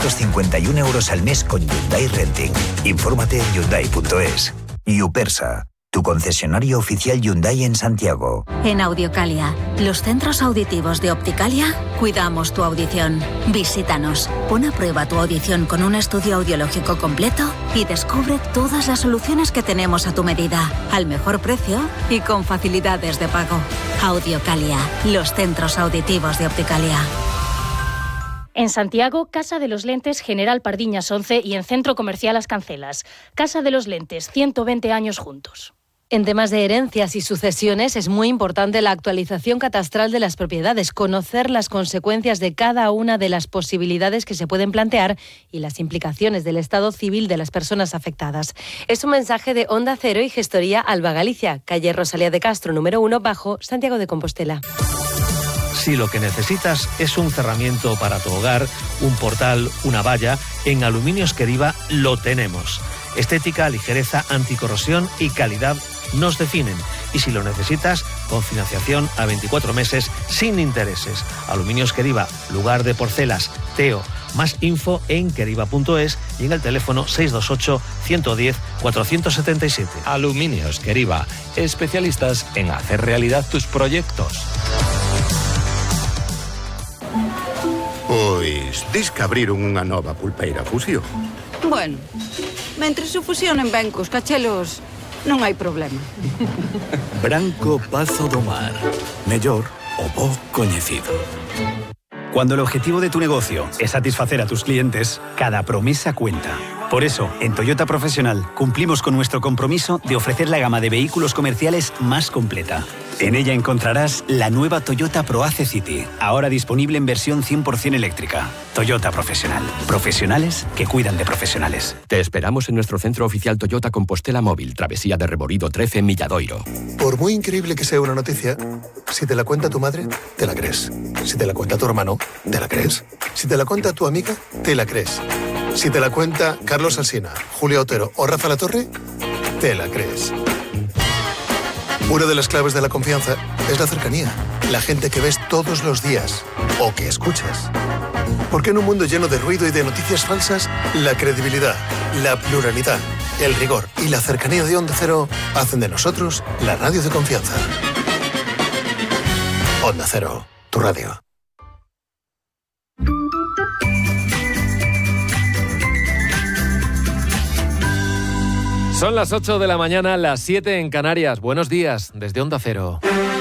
251 euros al mes con Hyundai Renting. Infórmate en Hyundai.es. Yupersa, tu concesionario oficial Hyundai en Santiago. En Audiocalia, los centros auditivos de Opticalia, cuidamos tu audición. Visítanos, pon a prueba tu audición con un estudio audiológico completo y descubre todas las soluciones que tenemos a tu medida, al mejor precio y con facilidades de pago. Audiocalia, los centros auditivos de Opticalia. En Santiago, Casa de los Lentes General Pardiñas 11 y en Centro Comercial Las Cancelas. Casa de los Lentes, 120 años juntos. En temas de herencias y sucesiones es muy importante la actualización catastral de las propiedades, conocer las consecuencias de cada una de las posibilidades que se pueden plantear y las implicaciones del estado civil de las personas afectadas. Es un mensaje de Onda Cero y Gestoría Alba Galicia, calle Rosalía de Castro, número 1, bajo, Santiago de Compostela. Si lo que necesitas es un cerramiento para tu hogar, un portal, una valla, en Aluminios Queriva lo tenemos. Estética, ligereza, anticorrosión y calidad nos definen. Y si lo necesitas, con financiación a 24 meses sin intereses. Aluminios Queriva, lugar de porcelas, Teo. Más info en queriva.es y en el teléfono 628 110 477. Aluminios Queriva, especialistas en hacer realidad tus proyectos. Pois, dis que abriron unha nova pulpeira Fusión. Bueno, mentre se fusionen ben cos cachelos, non hai problema. Branco Pazo do Mar. Mellor o bo coñecido. Cuando el objetivo de tu negocio es satisfacer a tus clientes, cada promesa cuenta. Por eso, en Toyota Profesional cumplimos con nuestro compromiso de ofrecer la gama de vehículos comerciales más completa. En ella encontrarás la nueva Toyota ProAce City, ahora disponible en versión 100% eléctrica. Toyota Profesional. Profesionales que cuidan de profesionales. Te esperamos en nuestro centro oficial Toyota Compostela Móvil, Travesía de Reborido 13, Milladoiro. Por muy increíble que sea una noticia, si te la cuenta tu madre, te la crees. Si te la cuenta tu hermano, te la crees. Si te la cuenta tu amiga, te la crees. Si te la cuenta Carlos Alsina, Julio Otero o Rafa Latorre, te la crees. Una de las claves de la confianza es la cercanía, la gente que ves todos los días o que escuchas. Porque en un mundo lleno de ruido y de noticias falsas, la credibilidad, la pluralidad, el rigor y la cercanía de Onda Cero hacen de nosotros la radio de confianza. Onda Cero, tu radio. Son las 8 de la mañana, las 7 en Canarias. Buenos días, desde Onda Cero.